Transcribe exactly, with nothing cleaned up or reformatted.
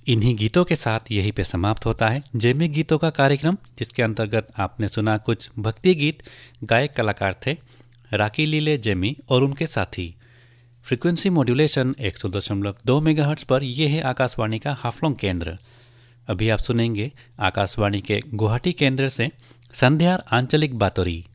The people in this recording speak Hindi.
इन्हीं गीतों के साथ यहीं पे समाप्त होता है जेमी गीतों का कार्यक्रम, जिसके अंतर्गत आपने सुना कुछ भक्ति गीत। गायक कलाकार थे राकी लीले जेमी और उनके साथी। फ्रीक्वेंसी मॉड्यूलेशन एक सौ दशमलव दो मेगाहर्ट्ज़ पर यह है आकाशवाणी का हाफलोंग केंद्र। अभी आप सुनेंगे आकाशवाणी के गुवाहाटी केंद्र से संध्या आंचलिक बातोरी।